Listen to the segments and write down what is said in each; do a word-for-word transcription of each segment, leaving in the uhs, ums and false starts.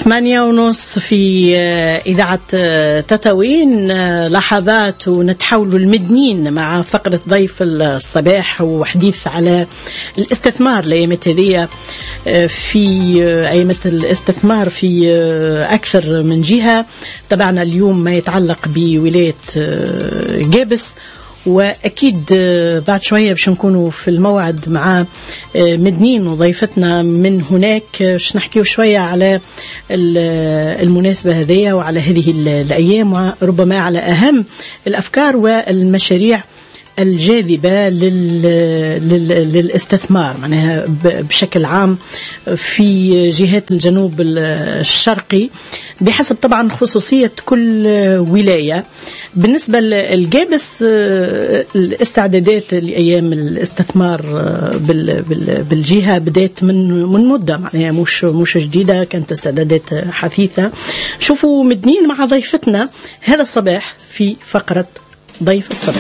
ثمانية ونص في إذاعة تطاوين، لحظات ونتحول المدنين مع فقرة ضيف الصباح وحديث على الاستثمار لأيامة هذه، في أيامة الاستثمار في أكثر من جهة. تبعنا اليوم ما يتعلق بولاية جابس، وأكيد بعد شوية باش نكونوا في الموعد مع مدنين وضيفتنا من هناك، باش نحكيوا شوية على المناسبة هذه وعلى هذه الأيام، وربما على أهم الأفكار والمشاريع الجاذبة للاستثمار معناها بشكل عام في جهات الجنوب الشرقي، بحسب طبعا خصوصية كل ولاية. بالنسبة للجابس الاستعدادات لأيام الاستثمار بالجهة بدأت من من مدة، معناها مش مش جديدة، كانت استعدادات حثيثة. شوفوا مدنين مع ضيفتنا هذا الصباح في فقرة ضيف الصباح.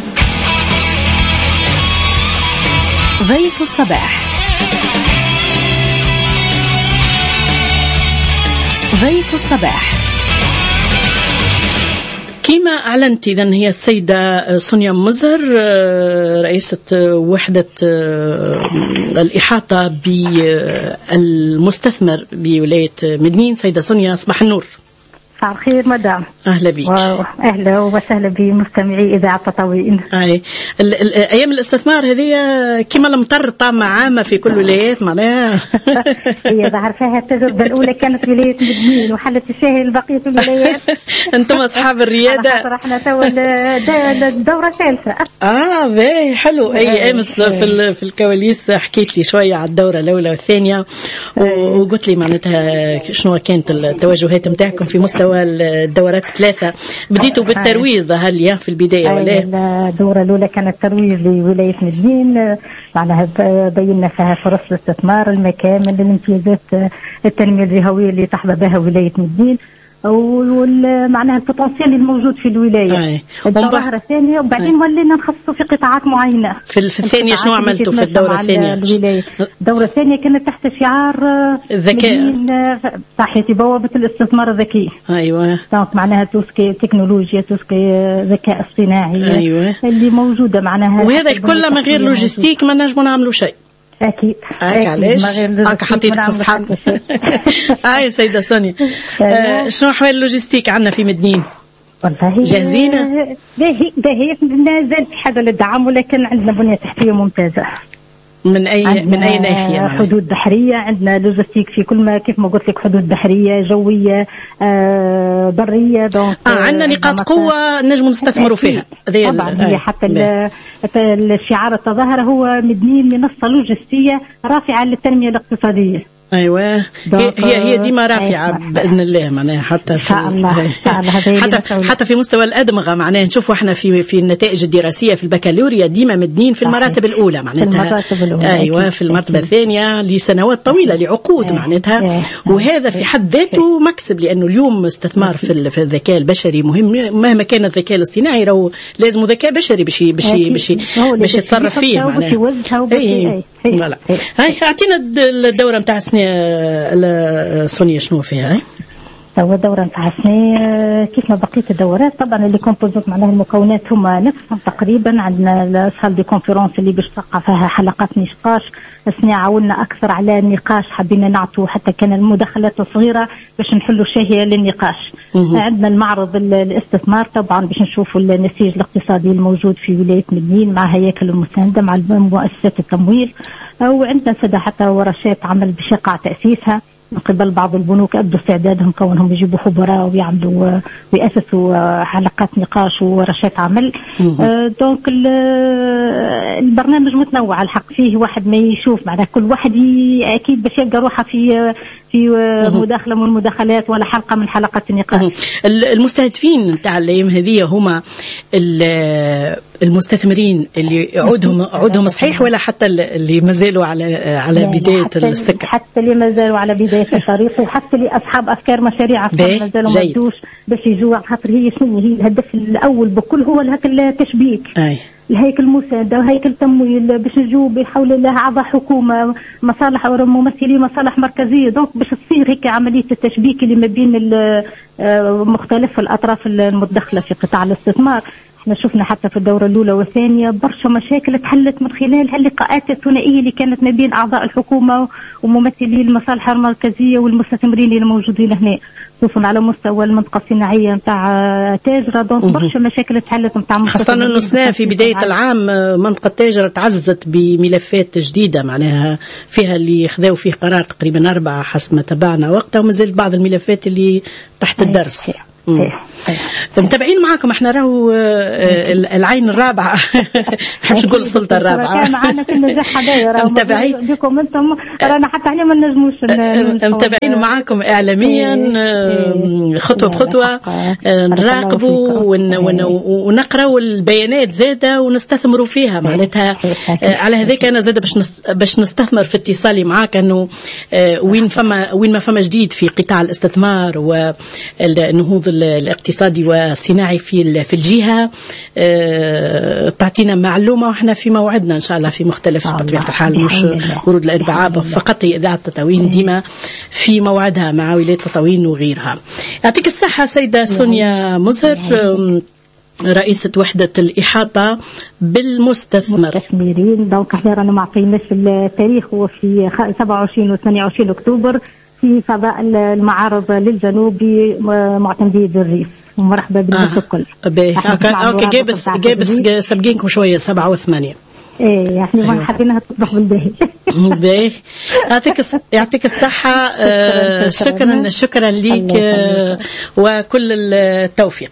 ضيف الصباح. ضيف الصباح كما أعلنت إذن هي السيدة سونيا مزهر، رئيسة وحدة الإحاطة بالمستثمر بولاية مدنين. سيدة سونيا، صباح النور. صباح الخير مدام. أهلا بك. أهلا وسهلا بمستمعي إذاعة تطاوين. أي أيام الاستثمار هذه كما المطر طامة عامة في كل الولايات معناها. هي ظهر فيها التجربة الأولى كانت ولاية مدنين، وحلت الشاهي لبقية الولايات. أنتم أصحاب الريادة. احنا تو الدورة الثالثة. آه باهي حلو. أي أمس في في الكواليس حكيت لي شوية على الدورة الأولى والثانية، وقلت لي معناتها شنو كانت التوجهات متاعكم في مستوى الدورات الثلاثة. بديتوا بالترويج ظهر لي في البداية ولا؟ الدورة الأولى كانت ترويج لولاية مدنين، معناها بينا فيها فرص الاستثمار، المكامن، الامتيازات، التنمية الجهوية اللي تحظى بها ولاية مدنين، ومعناها البوتنسيال الموجود في الولاية. الدورة الثانية وبعدين ولينا نخصصوا في قطاعات معينة. في الثانية شنو عملتوا في الدورة الثانية؟ الدورة الثانية كانت تحت شعار الذكاء، صحيح، بوابة الاستثمار الذكي. أيوة. معناها توسكي تكنولوجيا، توسكي ذكاء اصطناعي. أيوة. اللي موجودة معناها. وهذا الكل من غير لوجستيك ما نجموا نعملوا شيء. أكيد. أكيد. علاش؟ أك حطيتك في الصحن. آه سيدة سونيا، آه شنو أحوال اللوجستيك عنا في مدنين؟ والله جاهزين؟ باهي باهي مازال في حاجة للدعم، ولكن عندنا بنية تحتية ممتازة. من أي من أي ناحية؟ حدود بحرية، عندنا لوجستيك في كل ما، كيف ما قلت لك، حدود بحرية، جوية، آه برية. دونك آه عندنا نقاط قوة نجم نستثمروا فيها. طبعا هي حتى الشعار التظاهر هو مدنين منصة لوجستية رافعة للتنمية الاقتصادية. ايوه، هي هي ديما رافعه باذن الله معناها، حتى في الله. حتى حتى في مستوى الادمغه معناها نشوفوا احنا في في النتائج الدراسيه في البكالوريا ديما مدنين في المراتب الاولى معناتها. ايوه في المرتبه الثانيه لسنوات طويله لعقود معناتها، وهذا في حد ذاته مكسب، لانه اليوم استثمار في في الذكاء البشري مهم. مهما كان الذكاء الاصطناعي راهو لازم ذكاء بشري باش باش باش باش يتصرف فيه معناها. اي فوالا. هاي اعطينا الدوره نتاع السنه سونيا شنو فيها؟ هو الدورة نتاع السنة كيف ما بقية الدورات طبعا اللي كومبوزوت معناها المكونات هما نفسهم تقريبا. عندنا الصال دي كونفرنس اللي باش تقع فيها حلقات نقاش. السنة عاولنا أكثر على النقاش، حبينا نعطوا حتى كان المداخلات الصغيرة باش نحلوا شهية للنقاش. عندنا المعرض الاستثمار طبعا باش نشوفوا النسيج الاقتصادي الموجود في ولاية مدنين مع هياكل المساندة مع مؤسسات التمويل، وعندنا سدا حتى ورشات عمل باش يقع تأسيسها من قبل بعض البنوك. أبدوا استعدادهم كونهم يجيبوا خبراء ويعملوا ويأسسوا حلقات نقاش وورشات عمل. آه دونك البرنامج متنوع الحق، فيه واحد ما يشوف معناه كل واحد أكيد باش يلقى روحه في في مداخلة من المداخلات ولا حلقة من حلقات النقاش. المستهدفين نتاع الايام هذه هما المستثمرين اللي عودهم عودهم صحيح، ولا حتى اللي مازالوا على على بداية السكة؟ حتى اللي مازالوا على بداية الطريق، وحتى اللي أصحاب أفكار مشاريع مازالوا ما بدوش باش يجوا، خاطر هي شنو هي الهدف الأول بكل هو هاك التشبيك. أي. الهيكل المساعدة وهيكل تمويل باش نجوا بحول الله أعضاء حكومة مصالح أو ممثلين مصالح مركزية. دونك باش تصير هيك عملية التشبيك اللي ما بين مختلف الأطراف المتدخلة في قطاع الاستثمار. احنا شفنا حتى في الدورة الأولى والثانية برشا مشاكل تحلت من خلال هاللقاءات الثنائية اللي كانت ما بين أعضاء الحكومة وممثلي المصالح المركزية والمستثمرين اللي موجودين هنا، خصوصا على مستوى المنطقة الصناعية نتاع تاجرة. دونك برشا مشاكل تحلت نتاع خاصة أنه سنة في بداية العام منطقة تاجرة تعزت بملفات جديدة معناها فيها اللي خذوا فيه قرار تقريبا أربعة حسب ما تابعنا وقتها، وما زالت بعض الملفات اللي تحت الدرس. متابعين معاكم احنا راهو العين الرابعة حبش نقول السلطة الرابعة معنا في النجاح هذايا متابعين بكم انتم رانا حتى احنا ما نجموش متابعين معاكم اعلاميا خطوة بخطوة نراقبوا ونقراوا البيانات زادة ونستثمروا فيها معناتها. على هذاك انا زادة باش باش نستثمر في اتصالي معاك انه وين فما وين ما فما جديد في قطاع الاستثمار والنهوض الاقتصادي والصناعي في في الجهة اه تعطينا معلومة وإحنا في موعدنا إن شاء الله في مختلف بطبيعة الحال مش ورود الأربعاء فقط. إذاعة تطاوين ديما في موعدها مع ولاية تطاوين وغيرها. يعطيك الصحة سيدة سونيا مزهر رئيسة وحدة الإحاطة بالمستثمر. مستثمرين دونك احنا رانا معطيناش التاريخ هو في سبعة وعشرين و ثمانية وعشرين أكتوبر في فضاء المعارض للجنوب بمعتمدية الريف. ومرحبا بالناس الكل. اوكي جابس جابس سابقينكم شويه سبعة وثمانية. ايه احنا ما حبيناها تصبح بالباهي. باهي يعطيك يعطيك الصحة. شكرا شكرا ليك وكل التوفيق.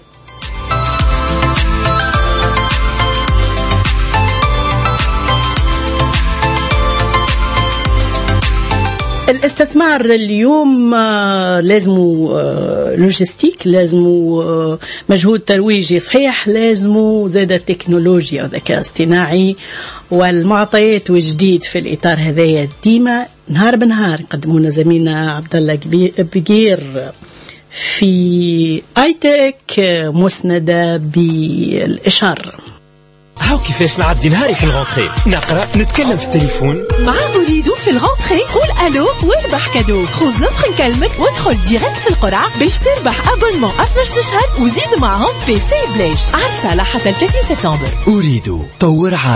الاستثمار اليوم لازمه لوجستيك، لازمه مجهود ترويجي صحيح، لازمه زادة تكنولوجيا وذكاء اصطناعي والمعطيات وجديد في الإطار هذايا ديما نهار بنهار يقدمونا زميلنا عبد الله بقير في اي تك مسندة بالإشارة. هاو كيفاش نعدي نهاري في الغونتري، نقرأ نتكلم في التليفون مع أريد في الغونتري. قول ألو واربح كادو. خذ نفخ نكلمك وادخل ديريكت في القرعة باش تربح أبونمون اثناش شهر وزيد معهم بي سي بلاش. عرسة لحتى ثلاثين سبتمبر. أريد طور عام.